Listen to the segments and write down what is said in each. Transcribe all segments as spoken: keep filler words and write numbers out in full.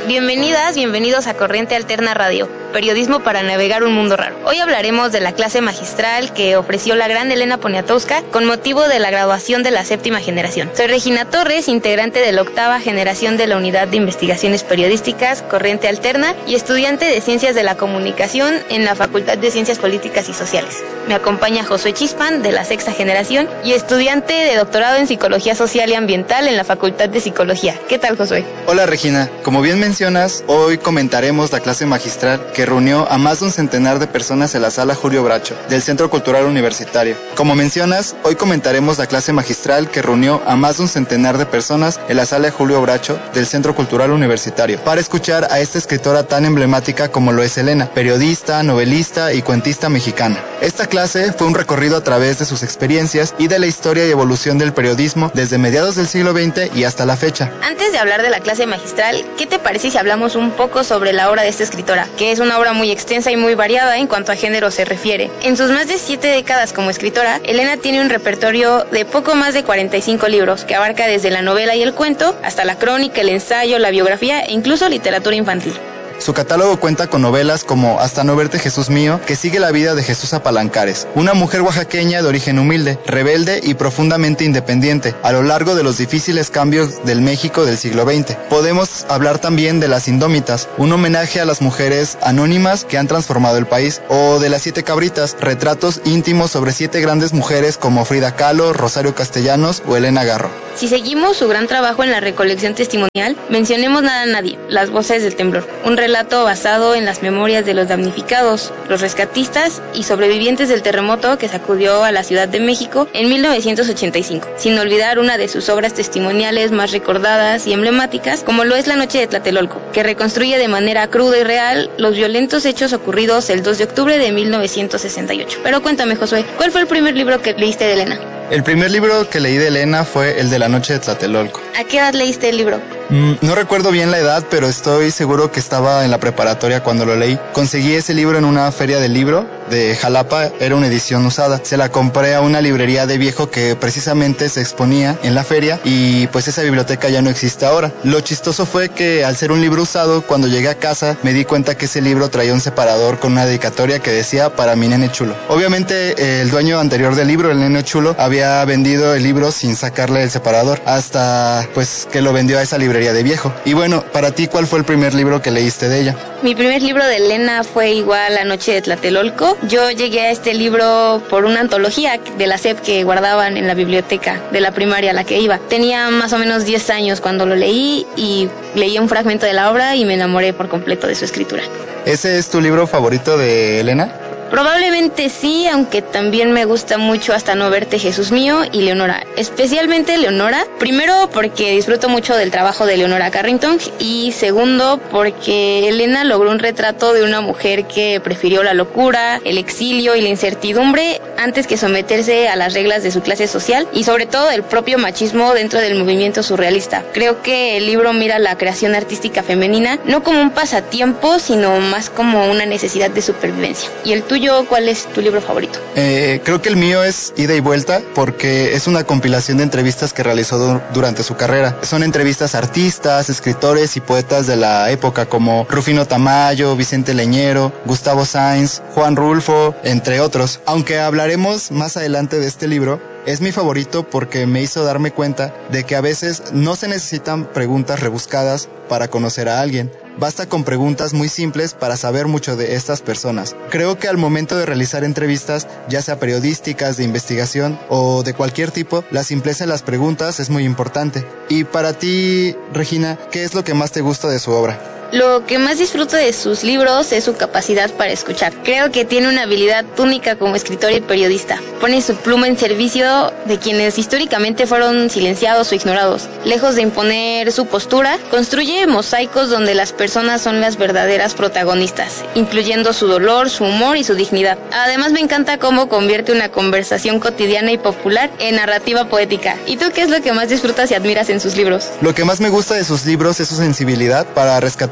Bienvenidas, bienvenidos a Corriente Alterna Radio, periodismo para navegar un mundo raro. Hoy hablaremos de la clase magistral que ofreció la gran Elena Poniatowska con motivo de la graduación de la séptima generación. Soy Regina Torres, integrante de la octava generación de la Unidad de Investigaciones Periodísticas Corriente Alterna y estudiante de Ciencias de la Comunicación en la Facultad de Ciencias Políticas y Sociales. Me acompaña Josué Chispan, de la sexta generación, y estudiante de doctorado en Psicología Social y Ambiental en la Facultad de Psicología. ¿Qué tal, Josué? Hola, Regina. Como bien mencionas, hoy comentaremos la clase magistral que reunió a más de un centenar de personas en la Sala Julio Bracho, del Centro Cultural Universitario. Como mencionas, hoy comentaremos la clase magistral que reunió a más de un centenar de personas en la Sala Julio Bracho, del Centro Cultural Universitario, para escuchar a esta escritora tan emblemática como lo es Elena, periodista, novelista y cuentista mexicana. Esta clase fue un recorrido a través de sus experiencias y de la historia y evolución del periodismo desde mediados del siglo veinte y hasta la fecha. Antes de hablar de la clase magistral, ¿qué te parece si hablamos un poco sobre la obra de esta escritora? Que es una obra muy extensa y muy variada en cuanto a género se refiere. En sus más de siete décadas como escritora, Elena tiene un repertorio de poco más de cuarenta y cinco libros, que abarca desde la novela y el cuento, hasta la crónica, el ensayo, la biografía e incluso literatura infantil. Su catálogo cuenta con novelas como Hasta no verte Jesús mío, que sigue la vida de Jesús Apalancares, una mujer oaxaqueña de origen humilde, rebelde y profundamente independiente, a lo largo de los difíciles cambios del México del siglo veinte. Podemos hablar también de Las Indómitas, un homenaje a las mujeres anónimas que han transformado el país, o de Las Siete Cabritas, retratos íntimos sobre siete grandes mujeres como Frida Kahlo, Rosario Castellanos o Elena Garro. Si seguimos su gran trabajo en la recolección testimonial, mencionemos Nada a Nadie, Las Voces del Temblor, un relato basado en las memorias de los damnificados, los rescatistas y sobrevivientes del terremoto que sacudió a la Ciudad de México en mil novecientos ochenta y cinco, sin olvidar una de sus obras testimoniales más recordadas y emblemáticas, como lo es La Noche de Tlatelolco, que reconstruye de manera cruda y real los violentos hechos ocurridos el dos de octubre de mil novecientos sesenta y ocho. Pero cuéntame, Josué, ¿cuál fue el primer libro que leíste de Elena? El primer libro que leí de Elena fue el de La Noche de Tlatelolco. ¿A qué edad leíste el libro? Mm, no recuerdo bien la edad, pero estoy seguro que estaba en la preparatoria cuando lo leí. Conseguí ese libro en una feria del libro de Jalapa, era una edición usada. Se la compré a una librería de viejo que precisamente se exponía en la feria y pues esa biblioteca ya no existe ahora. Lo chistoso fue que al ser un libro usado, cuando llegué a casa me di cuenta que ese libro traía un separador con una dedicatoria que decía para mi nene chulo. Obviamente el dueño anterior del libro, el nene chulo, había vendido el libro sin sacarle el separador hasta pues que lo vendió a esa librería de viejo. Y bueno, para ti, ¿cuál fue el primer libro que leíste de ella? Mi primer libro de Elena fue igual La Noche de Tlatelolco. Yo llegué a este libro por una antología de la S E P que guardaban en la biblioteca de la primaria a la que iba. Tenía más o menos diez años cuando lo leí y leí un fragmento de la obra y me enamoré por completo de su escritura. ¿Ese es tu libro favorito de Elena? Probablemente sí, aunque también me gusta mucho Hasta no verte Jesús mío y Leonora, especialmente Leonora, primero porque disfruto mucho del trabajo de Leonora Carrington y segundo porque Elena logró un retrato de una mujer que prefirió la locura, el exilio y la incertidumbre antes que someterse a las reglas de su clase social y sobre todo el propio machismo dentro del movimiento surrealista. Creo que el libro mira la creación artística femenina no como un pasatiempo, sino más como una necesidad de supervivencia. ¿Y el tuyo? ¿Cuál es tu libro favorito? Eh, creo que el mío es Ida y Vuelta porque es una compilación de entrevistas que realizó du- durante su carrera. Son entrevistas a artistas, escritores y poetas de la época como Rufino Tamayo, Vicente Leñero, Gustavo Sáenz, Juan Rulfo, entre otros. Aunque hablaremos más adelante de este libro, es mi favorito porque me hizo darme cuenta de que a veces no se necesitan preguntas rebuscadas para conocer a alguien. Basta con preguntas muy simples para saber mucho de estas personas. Creo que al momento de realizar entrevistas, ya sea periodísticas, de investigación o de cualquier tipo, la simpleza de las preguntas es muy importante. Y para ti, Regina, ¿qué es lo que más te gusta de su obra? Lo que más disfruto de sus libros es su capacidad para escuchar. Creo que tiene una habilidad única como escritor y periodista. Pone su pluma en servicio de quienes históricamente fueron silenciados o ignorados. Lejos de imponer su postura, construye mosaicos donde las personas son las verdaderas protagonistas, incluyendo su dolor, su humor y su dignidad. Además me encanta cómo convierte una conversación cotidiana y popular en narrativa poética. ¿Y tú qué es lo que más disfrutas y admiras en sus libros? Lo que más me gusta de sus libros es su sensibilidad para rescatar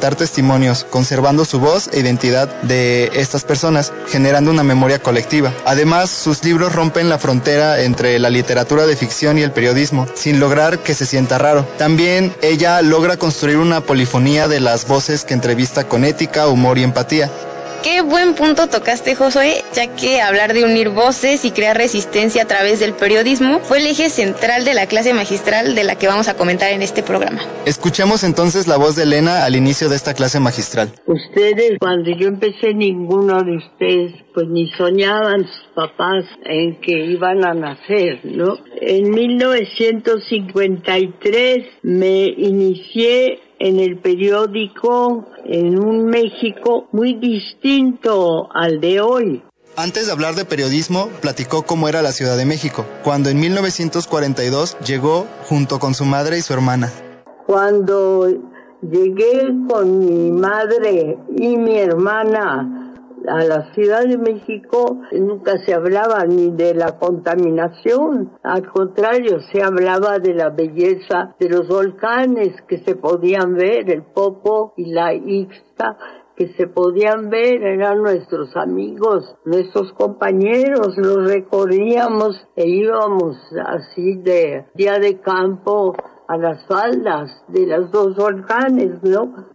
documentar testimonios, conservando su voz e identidad de estas personas, generando una memoria colectiva. Además, sus libros rompen la frontera entre la literatura de ficción y el periodismo, sin lograr que se sienta raro. También ella logra construir una polifonía de las voces que entrevista con ética, humor y empatía. Qué buen punto tocaste, Josué, ya que hablar de unir voces y crear resistencia a través del periodismo fue el eje central de la clase magistral de la que vamos a comentar en este programa. Escuchemos entonces la voz de Elena al inicio de esta clase magistral. Ustedes, cuando yo empecé, ninguno de ustedes, pues ni soñaban sus papás en que iban a nacer, ¿no? En mil novecientos cincuenta y tres me inicié en el periódico en un México muy distinto al de hoy. Antes de hablar de periodismo, platicó cómo era la Ciudad de México, cuando en mil novecientos cuarenta y dos llegó junto con su madre y su hermana. Cuando llegué con mi madre y mi hermana a la Ciudad de México, nunca se hablaba ni de la contaminación, al contrario, se hablaba de la belleza de los volcanes que se podían ver, el Popo y la Ixta, que se podían ver, eran nuestros amigos, nuestros compañeros, los recorríamos e íbamos así de día de campo a las faldas de los dos volcanes, ¿no?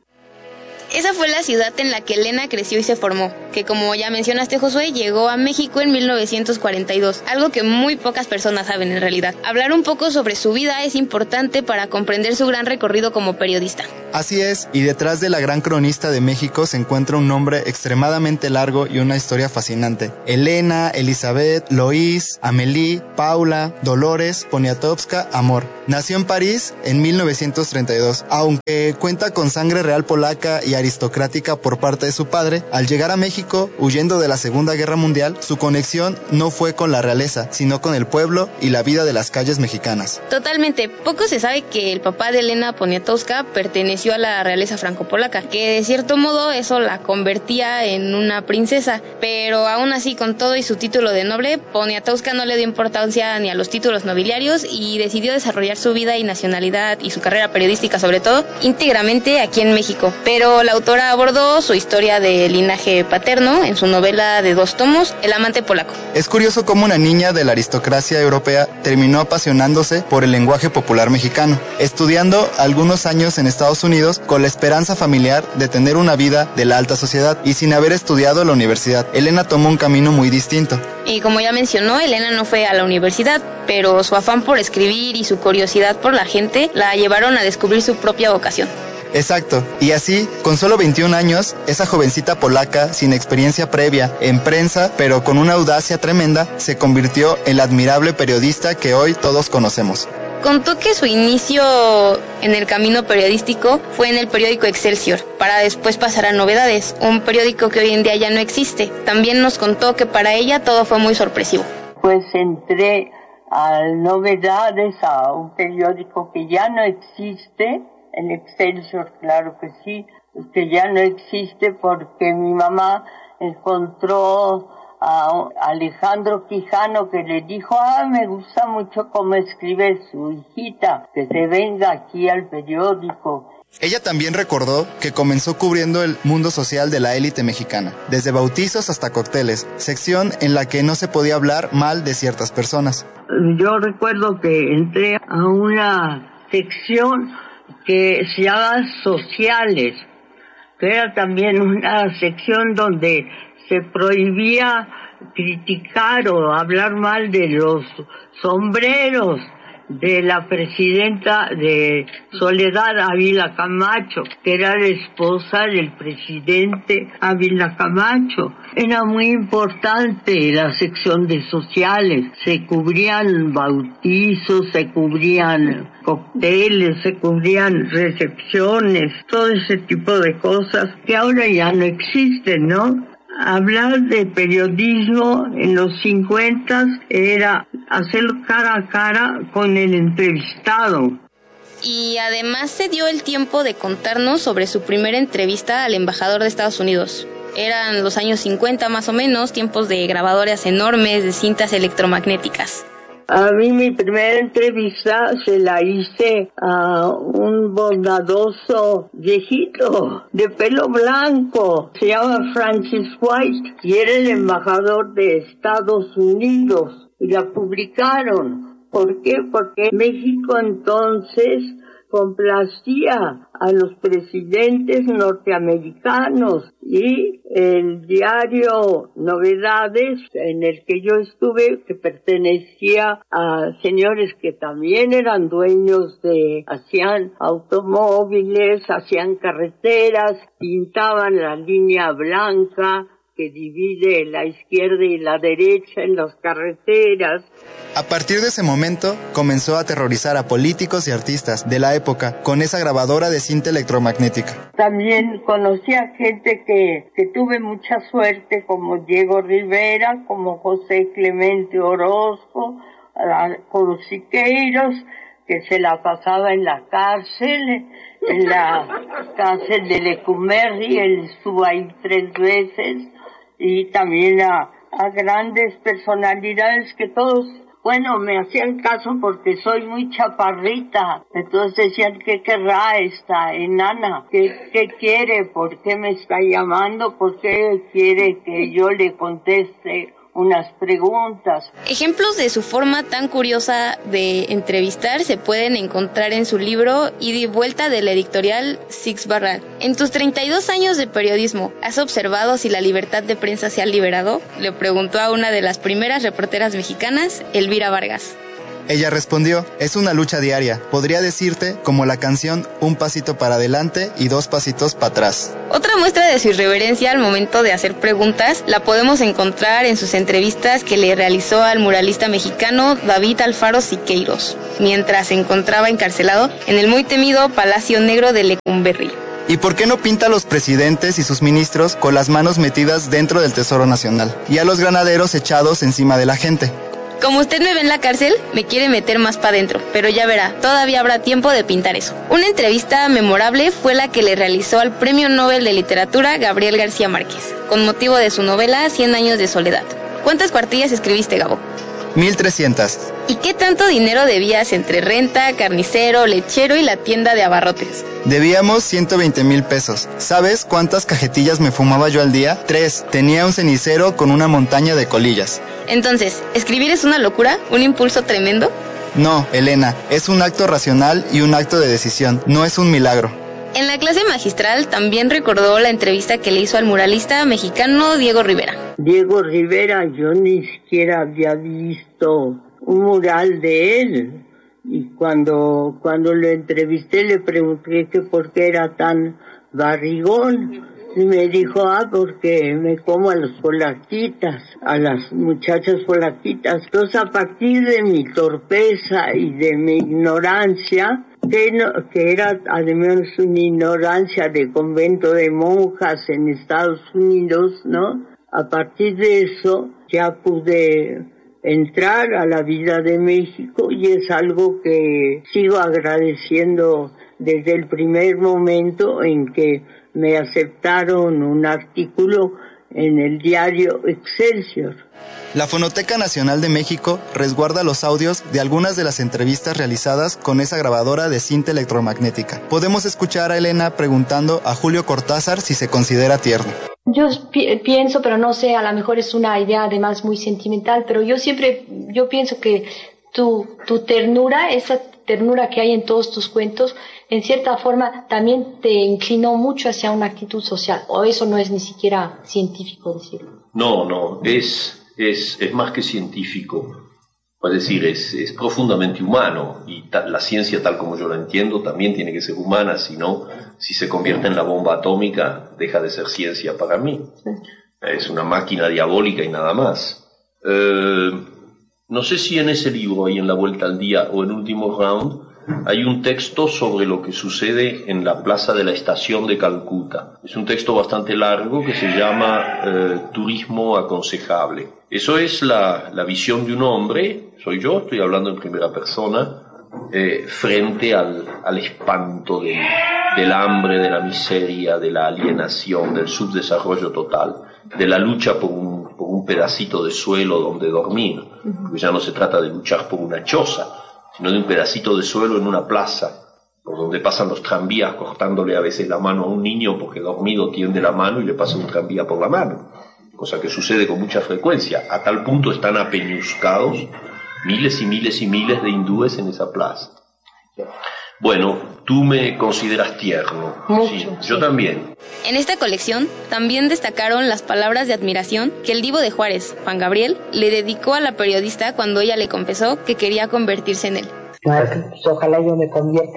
Esa fue la ciudad en la que Elena creció y se formó, que como ya mencionaste, Josué, llegó a México en mil novecientos cuarenta y dos, algo que muy pocas personas saben en realidad. Hablar un poco sobre su vida es importante para comprender su gran recorrido como periodista. Así es, y detrás de la gran cronista de México se encuentra un nombre extremadamente largo y una historia fascinante. Elena, Elizabeth, Loís, Amélie, Paula, Dolores, Poniatowska, Amor. Nació en París en mil novecientos treinta y dos, aunque cuenta con sangre real polaca y aristocrática por parte de su padre. Al llegar a México, huyendo de la Segunda Guerra Mundial, su conexión no fue con la realeza, sino con el pueblo y la vida de las calles mexicanas. Totalmente. Poco se sabe que el papá de Elena Poniatowska perteneció a la realeza franco-polaca, que de cierto modo eso la convertía en una princesa, pero aún así, con todo y su título de noble, Poniatowska no le dio importancia ni a los títulos nobiliarios y decidió desarrollar su vida y nacionalidad y su carrera periodística, sobre todo, íntegramente aquí en México. Pero la autora abordó su historia de linaje paterno en su novela de dos tomos, El amante polaco. Es curioso cómo una niña de la aristocracia europea terminó apasionándose por el lenguaje popular mexicano, estudiando algunos años en Estados Unidos con la esperanza familiar de tener una vida de la alta sociedad y sin haber estudiado la universidad. Elena tomó un camino muy distinto. Y como ya mencionó, Elena no fue a la universidad, pero su afán por escribir y su curiosidad por la gente la llevaron a descubrir su propia vocación. Exacto, y así, con solo veintiún años, esa jovencita polaca, sin experiencia previa en prensa, pero con una audacia tremenda, se convirtió en la admirable periodista que hoy todos conocemos. Contó que su inicio en el camino periodístico fue en el periódico Excelsior, para después pasar a Novedades, un periódico que hoy en día ya no existe. También nos contó que para ella todo fue muy sorpresivo. Pues entré a Novedades, a un periódico que ya no existe, el Excelsior, claro que sí, que ya no existe porque mi mamá encontró a Alejandro Quijano, que le dijo, ah, me gusta mucho cómo escribe su hijita, que se venga aquí al periódico. Ella también recordó que comenzó cubriendo el mundo social de la élite mexicana, desde bautizos hasta cócteles, sección en la que no se podía hablar mal de ciertas personas. Yo recuerdo que entré a una sección que se llama Sociales, que era también una sección donde se prohibía criticar o hablar mal de los sombreros de la presidenta de Soledad Ávila Camacho, que era la esposa del presidente Ávila Camacho. Era muy importante la sección de sociales. Se cubrían bautizos, se cubrían cócteles, se cubrían recepciones, todo ese tipo de cosas que ahora ya no existen, ¿no? Hablar de periodismo en los cincuenta era hacerlo cara a cara con el entrevistado. Y además se dio el tiempo de contarnos sobre su primera entrevista al embajador de Estados Unidos. Eran los años cincuenta más o menos, tiempos de grabadoras enormes, de cintas electromagnéticas. A mí mi primera entrevista se la hice a un bondadoso viejito de pelo blanco, se llama Francis White, y era el embajador de Estados Unidos, y la publicaron. ¿Por qué? Porque México entonces complacía a los presidentes norteamericanos, y el diario Novedades, en el que yo estuve, que pertenecía a señores que también eran dueños de, hacían automóviles, hacían carreteras, pintaban la línea blanca que divide la izquierda y la derecha en las carreteras. A partir de ese momento, comenzó a aterrorizar a políticos y artistas de la época con esa grabadora de cinta electromagnética. También conocí a gente que, que tuve mucha suerte, como Diego Rivera, como José Clemente Orozco, con Siqueiros, que se la pasaba en la cárcel, en la cárcel de Lecumberri, él estuvo ahí tres veces, y también a, a grandes personalidades que todos, bueno, me hacían caso porque soy muy chaparrita, entonces decían, ¿qué querrá esta enana? ¿Qué, qué quiere? ¿Por qué me está llamando? ¿Por qué quiere que yo le conteste unas preguntas? Ejemplos de su forma tan curiosa de entrevistar se pueden encontrar en su libro Ida y Vuelta, de la editorial Six Barral. En tus treinta y dos años de periodismo, ¿has observado si la libertad de prensa se ha liberado?, le preguntó a una de las primeras reporteras mexicanas, Elvira Vargas. Ella respondió, es una lucha diaria, podría decirte como la canción Un pasito para adelante y dos pasitos para atrás. Otra muestra de su irreverencia al momento de hacer preguntas la podemos encontrar en sus entrevistas que le realizó al muralista mexicano David Alfaro Siqueiros, mientras se encontraba encarcelado en el muy temido Palacio Negro de Lecumberri. ¿Y por qué no pinta a los presidentes y sus ministros con las manos metidas dentro del Tesoro Nacional y a los granaderos echados encima de la gente? Como usted me ve en la cárcel, me quiere meter más para adentro, pero ya verá, todavía habrá tiempo de pintar eso. Una entrevista memorable fue la que le realizó al Premio Nobel de Literatura Gabriel García Márquez, con motivo de su novela Cien años de soledad. ¿Cuántas cuartillas escribiste, Gabo? Mil trescientas. ¿Y qué tanto dinero debías entre renta, carnicero, lechero y la tienda de abarrotes? Debíamos ciento veinte mil pesos. ¿Sabes cuántas cajetillas me fumaba yo al día? Tres. Tenía un cenicero con una montaña de colillas. Entonces, ¿escribir es una locura? ¿Un impulso tremendo? No, Elena, es un acto racional y un acto de decisión, no es un milagro. En la clase magistral también recordó la entrevista que le hizo al muralista mexicano Diego Rivera. Diego Rivera, yo ni siquiera había visto un mural de él. Y cuando, cuando lo entrevisté le pregunté que por qué era tan barrigón. Y me dijo, ah, porque me como a las polaquitas, a las muchachas polaquitas. Entonces, a partir de mi torpeza y de mi ignorancia, que, no, que era además una ignorancia de convento de monjas en Estados Unidos, ¿no? A partir de eso, ya pude entrar a la vida de México, y es algo que sigo agradeciendo desde el primer momento en que me aceptaron un artículo en el diario Excelsior. La Fonoteca Nacional de México resguarda los audios de algunas de las entrevistas realizadas con esa grabadora de cinta electromagnética. Podemos escuchar a Elena preguntando a Julio Cortázar si se considera tierno. Yo pi- pienso, pero no sé, a lo mejor es una idea además muy sentimental, pero yo siempre, yo pienso que tu, tu ternura, esa ternura que hay en todos tus cuentos, en cierta forma también te inclinó mucho hacia una actitud social, o eso no es ni siquiera científico decirlo. No, no, es, es, es más que científico, es decir, es, es profundamente humano, y ta, la ciencia tal como yo la entiendo también tiene que ser humana, si no, si se convierte en la bomba atómica, deja de ser ciencia para mí. Sí. Es una máquina diabólica y nada más. Eh, no sé si en ese libro, ahí en La Vuelta al Día, o en Último Round, hay un texto sobre lo que sucede en la plaza de la estación de Calcuta. Es un texto bastante largo que se llama eh, Turismo aconsejable. Eso es la, la visión de un hombre, soy yo, estoy hablando en primera persona, eh, frente al, al espanto del, del hambre, de la miseria, de la alienación, del subdesarrollo total, de la lucha por un, por un pedacito de suelo donde dormir, porque ya no se trata de luchar por una choza, sino de un pedacito de suelo en una plaza, por donde pasan los tranvías cortándole a veces la mano a un niño porque dormido tiende la mano y le pasa un tranvía por la mano, cosa que sucede con mucha frecuencia. A tal punto están apeñuscados miles y miles y miles de hindúes en esa plaza. Bueno, tú me consideras tierno. Mucho, sí, sí. Yo también. En esta colección también destacaron las palabras de admiración que el divo de Juárez, Juan Gabriel, le dedicó a la periodista cuando ella le confesó que quería convertirse en él. Pues ojalá yo me convierta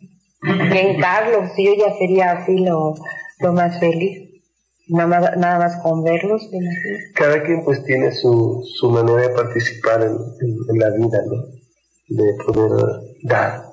en, en Carlos, y yo ya sería así lo, lo más feliz. Nada más, nada más con verlos. Cada quien pues tiene su, su manera de participar en, en, en la vida, ¿no? De poder dar.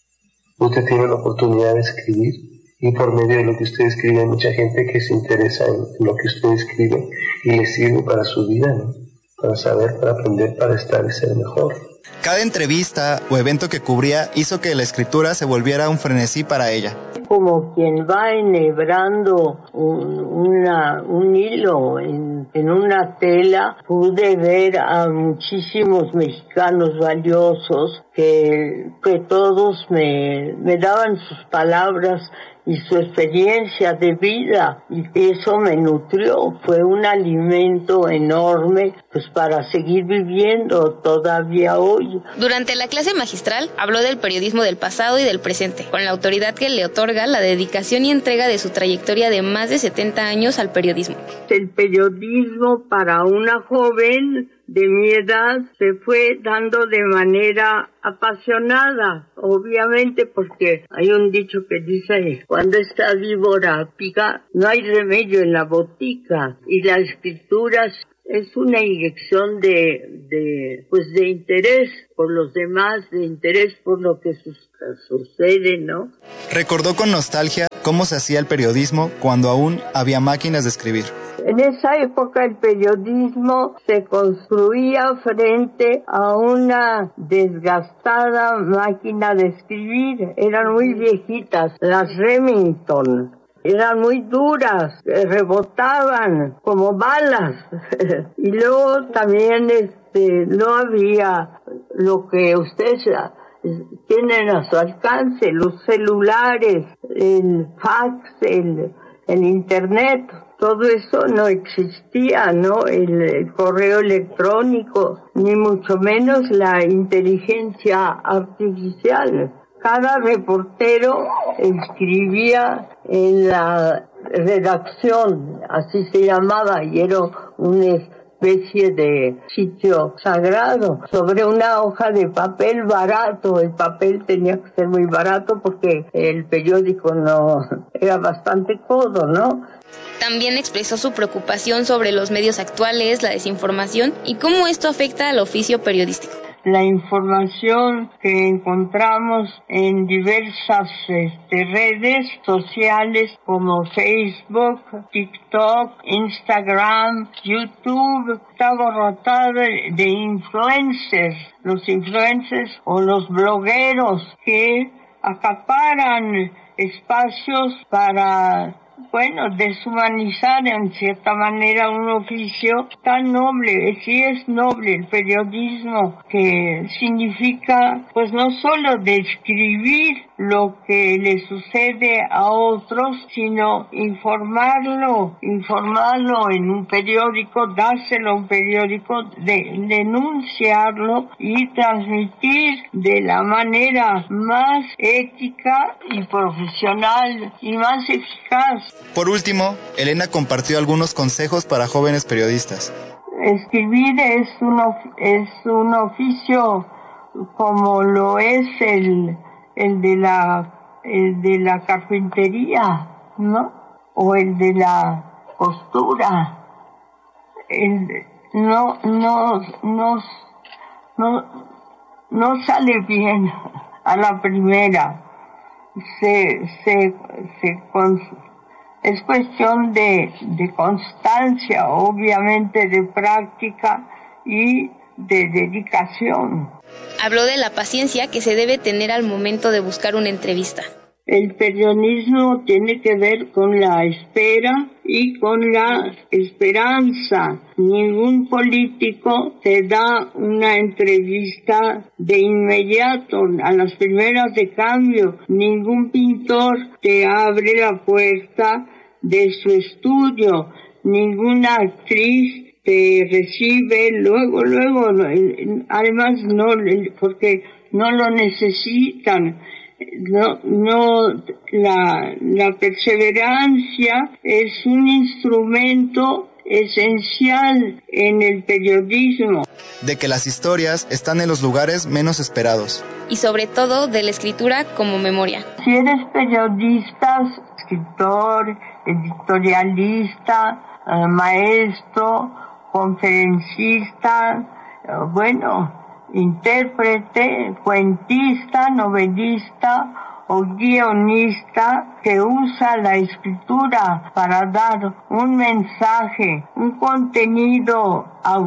Usted tiene la oportunidad de escribir y por medio de lo que usted escribe hay mucha gente que se interesa en, en lo que usted escribe y le sirve para su vida, ¿no? Para saber, para aprender, para estar y ser mejor. Cada entrevista o evento que cubría hizo que la escritura se volviera un frenesí para ella. Como quien va enhebrando un, una, un hilo en, en una tela, pude ver a muchísimos mexicanos valiosos que, que todos me, me daban sus palabras y su experiencia de vida, y eso me nutrió, fue un alimento enorme pues para seguir viviendo todavía hoy. Durante la clase magistral habló del periodismo del pasado y del presente, con la autoridad que le otorga la dedicación y entrega de su trayectoria de más de setenta años al periodismo. El periodismo para una joven de mi edad se fue dando de manera apasionada, obviamente, porque hay un dicho que dice: cuando esta víbora pica, no hay remedio en la botica, y la escritura es una inyección de, de, pues de interés por los demás, de interés por lo que sus, sucede, ¿no? Recordó con nostalgia cómo se hacía el periodismo cuando aún había máquinas de escribir. En esa época el periodismo se construía frente a una desgastada máquina de escribir. Eran muy viejitas, las Remington. Eran muy duras, rebotaban como balas. Y luego también este, no había lo que ustedes tienen a su alcance, los celulares, el fax, el, el internet. Todo eso no existía, ¿no? El, el correo electrónico, ni mucho menos la inteligencia artificial. Cada reportero escribía en la redacción, así se llamaba, y era una especie de sitio sagrado, sobre una hoja de papel barato. El papel tenía que ser muy barato porque el periódico no era bastante codo, ¿no? También expresó su preocupación sobre los medios actuales, la desinformación y cómo esto afecta al oficio periodístico. La información que encontramos en diversas este, redes sociales como Facebook, TikTok, Instagram, YouTube, está abarrotada de, de influencers, los influencers o los blogueros que acaparan espacios para, bueno, deshumanizar en cierta manera un oficio tan noble. Sí es noble el periodismo, que significa pues no solo describir lo que le sucede a otros, sino informarlo, informarlo en un periódico, dárselo a un periódico, de, denunciarlo y transmitir de la manera más ética y profesional y más eficaz. Por último, Elena compartió algunos consejos para jóvenes periodistas. Escribir es un, es un oficio como lo es el, el de la, el de la carpintería, ¿no? O el de la costura. El, no, no, no, no, no sale bien a la primera. Se, se, se, es cuestión de, de constancia, obviamente de práctica y de dedicación. Habló de la paciencia que se debe tener al momento de buscar una entrevista. El periodismo tiene que ver con la espera y con la esperanza. Ningún político te da una entrevista de inmediato, a las primeras de cambio. Ningún pintor te abre la puerta de su estudio. Ninguna actriz te recibe luego, luego. Además, no, porque no lo necesitan. No, no, la, la perseverancia es un instrumento esencial en el periodismo. De que las historias están en los lugares menos esperados. Y sobre todo de la escritura como memoria. Si eres periodista, escritor, editorialista, eh, maestro, conferencista, eh, bueno... intérprete, cuentista, novelista o guionista que usa la escritura para dar un mensaje, un contenido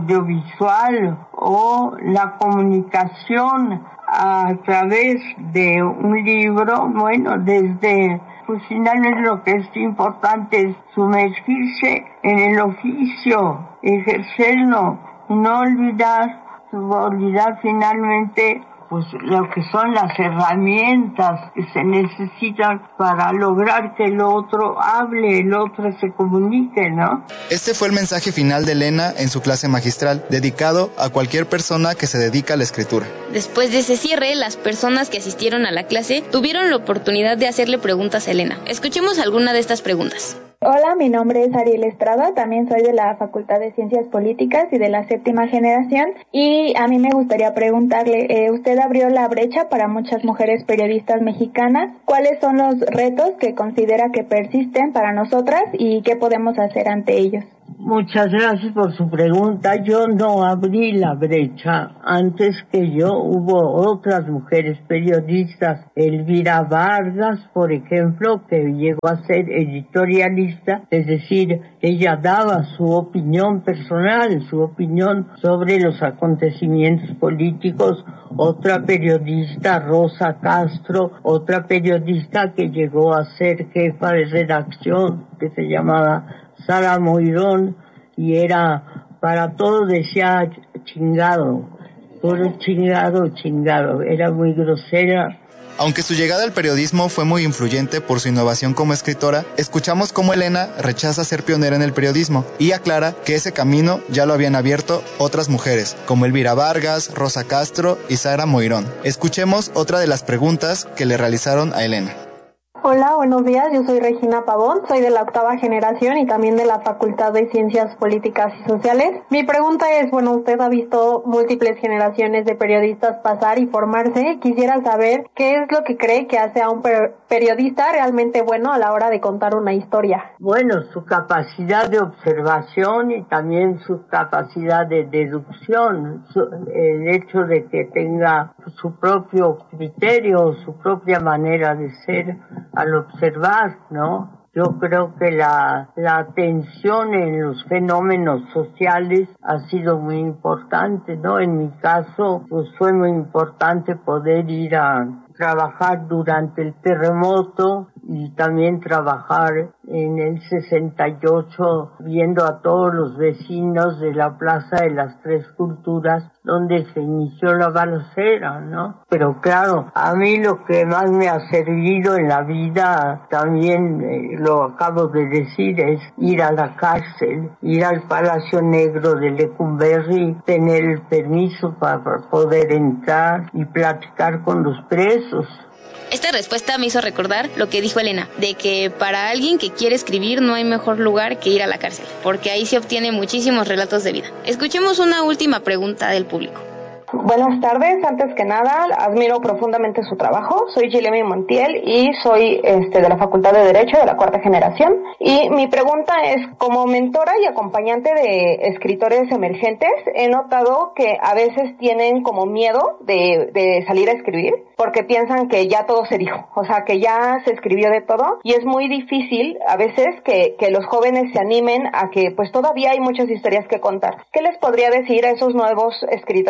audiovisual o la comunicación a través de un libro, bueno, desde, pues finalmente lo que es importante es sumergirse en el oficio, ejercerlo, no olvidar olvidar finalmente pues lo que son las herramientas que se necesitan para lograr que el otro hable, el otro se comunique, ¿no? Este fue el mensaje final de Elena en su clase magistral, dedicado a cualquier persona que se dedica a la escritura. Después de ese cierre, las personas que asistieron a la clase tuvieron la oportunidad de hacerle preguntas a Elena. Escuchemos alguna de estas preguntas. Hola, mi nombre es Ariel Estrada, también soy de la Facultad de Ciencias Políticas y de la séptima generación, y a mí me gustaría preguntarle, eh, usted abrió la brecha para muchas mujeres periodistas mexicanas, ¿cuáles son los retos que considera que persisten para nosotras y qué podemos hacer ante ellos? Muchas gracias por su pregunta. Yo no abrí la brecha. Antes que yo hubo otras mujeres periodistas. Elvira Vargas, por ejemplo, que llegó a ser editorialista, es decir, ella daba su opinión personal, su opinión sobre los acontecimientos políticos. Otra periodista, Rosa Castro, otra periodista que llegó a ser jefa de redacción, que se llamaba Sara Moirón, y era, para todo decía chingado, puro chingado, chingado, era muy grosera. Aunque su llegada al periodismo fue muy influyente por su innovación como escritora, escuchamos cómo Elena rechaza ser pionera en el periodismo y aclara que ese camino ya lo habían abierto otras mujeres, como Elvira Vargas, Rosa Castro y Sara Moirón. Escuchemos otra de las preguntas que le realizaron a Elena. Hola, buenos días, yo soy Regina Pavón, soy de la octava generación y también de la Facultad de Ciencias Políticas y Sociales. Mi pregunta es, bueno, usted ha visto múltiples generaciones de periodistas pasar y formarse. Quisiera saber qué es lo que cree que hace a un per- periodista realmente bueno a la hora de contar una historia. Bueno, su capacidad de observación y también su capacidad de deducción, su, el hecho de que tenga su propio criterio, su propia manera de ser al observar, ¿no? Yo creo que la, la atención en los fenómenos sociales ha sido muy importante, ¿no? En mi caso, pues fue muy importante poder ir a trabajar durante el terremoto y también trabajar en el sesenta y ocho viendo a todos los vecinos de la Plaza de las Tres Culturas donde se inició la balacera, ¿no? Pero claro, a mí lo que más me ha servido en la vida, también eh, lo acabo de decir, es ir a la cárcel, ir al Palacio Negro de Lecumberri, tener el permiso para poder entrar y platicar con los presos. Esta respuesta me hizo recordar lo que dijo Elena, de que para alguien que quiere escribir no hay mejor lugar que ir a la cárcel, porque ahí se obtiene muchísimos relatos de vida. Escuchemos una última pregunta del público. Buenas tardes, antes que nada, admiro profundamente su trabajo. Soy Gilemi Montiel y soy este, de la Facultad de Derecho de la cuarta generación. Y mi pregunta es, como mentora y acompañante de escritores emergentes, he notado que a veces tienen como miedo de, de salir a escribir, porque piensan que ya todo se dijo, o sea, que ya se escribió de todo, y es muy difícil a veces que, que los jóvenes se animen a que pues todavía hay muchas historias que contar. ¿Qué les podría decir a esos nuevos escritores? Bueno,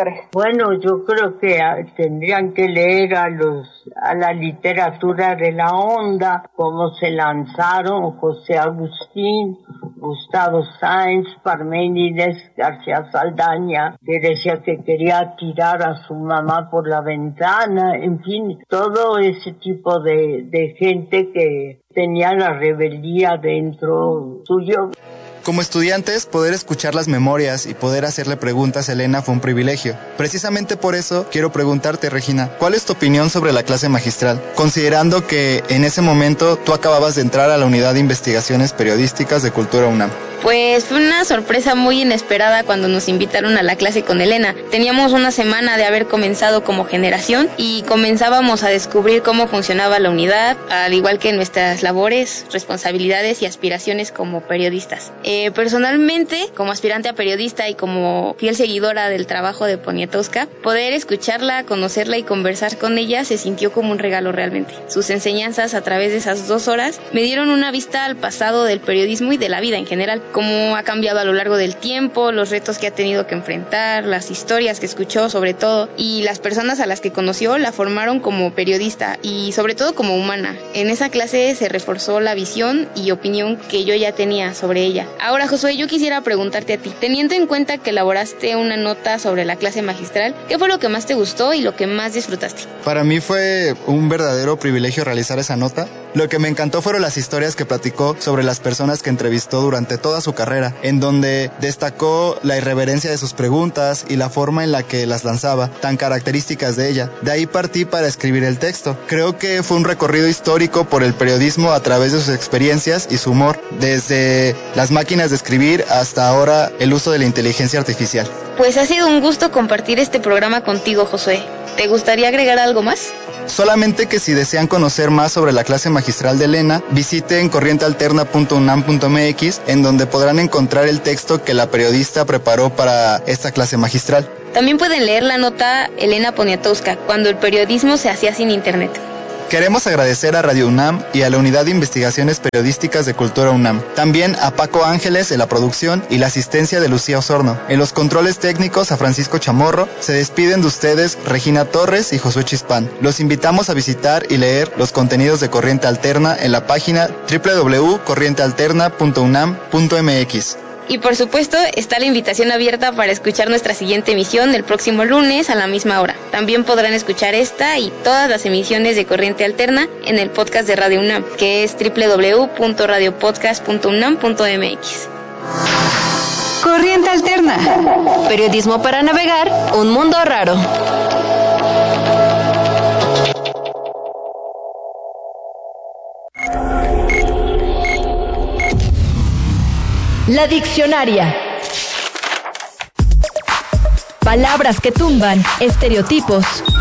Bueno, yo creo que tendrían que leer a los a la literatura de la onda, cómo se lanzaron José Agustín, Gustavo Sáenz, Parménides, García Saldaña, que decía que quería tirar a su mamá por la ventana, en fin, todo ese tipo de, de gente que tenía la rebeldía dentro suyo. Como estudiantes, poder escuchar las memorias y poder hacerle preguntas a Elena fue un privilegio. Precisamente por eso quiero preguntarte, Regina, ¿cuál es tu opinión sobre la clase magistral? Considerando que en ese momento tú acababas de entrar a la Unidad de Investigaciones Periodísticas de Cultura UNAM. Pues fue una sorpresa muy inesperada cuando nos invitaron a la clase con Elena. Teníamos una semana de haber comenzado como generación y comenzábamos a descubrir cómo funcionaba la unidad, al igual que nuestras labores, responsabilidades y aspiraciones como periodistas. Eh, personalmente, como aspirante a periodista y como fiel seguidora del trabajo de Poniatowska, poder escucharla, conocerla y conversar con ella se sintió como un regalo realmente. Sus enseñanzas a través de esas dos horas me dieron una vista al pasado del periodismo y de la vida en general. Cómo ha cambiado a lo largo del tiempo, los retos que ha tenido que enfrentar, las historias que escuchó sobre todo, y las personas a las que conoció la formaron como periodista y sobre todo como humana. En esa clase se reforzó la visión y opinión que yo ya tenía sobre ella. Ahora, Josué, yo quisiera preguntarte a ti, teniendo en cuenta que elaboraste una nota sobre la clase magistral, ¿qué fue lo que más te gustó y lo que más disfrutaste? Para mí fue un verdadero privilegio realizar esa nota. Lo que me encantó fueron las historias que platicó sobre las personas que entrevistó durante toda su carrera, en donde destacó la irreverencia de sus preguntas y la forma en la que las lanzaba, tan características de ella. De ahí partí para escribir el texto. Creo que fue un recorrido histórico por el periodismo a través de sus experiencias y su humor, desde las máquinas de escribir hasta ahora el uso de la inteligencia artificial. Pues ha sido un gusto compartir este programa contigo, Josué. ¿Te gustaría agregar algo más? Solamente que si desean conocer más sobre la clase magistral de Elena, visiten corriente alterna punto unam punto m x, en donde podrán encontrar el texto que la periodista preparó para esta clase magistral. También pueden leer la nota Elena Poniatowska, cuando el periodismo se hacía sin internet. Queremos agradecer a Radio UNAM y a la Unidad de Investigaciones Periodísticas de Cultura UNAM. También a Paco Ángeles en la producción y la asistencia de Lucía Osorno. En los controles técnicos a Francisco Chamorro. Se despiden de ustedes Regina Torres y Josué Chispán. Los invitamos a visitar y leer los contenidos de Corriente Alterna en la página doble u doble u doble u punto corriente alterna punto unam punto m x. Y por supuesto, está la invitación abierta para escuchar nuestra siguiente emisión el próximo lunes a la misma hora. También podrán escuchar esta y todas las emisiones de Corriente Alterna en el podcast de Radio UNAM, que es doble u doble u doble u punto radio podcast punto unam punto m x. Corriente Alterna. Periodismo para navegar un mundo raro. La diccionaria. Palabras que tumban estereotipos,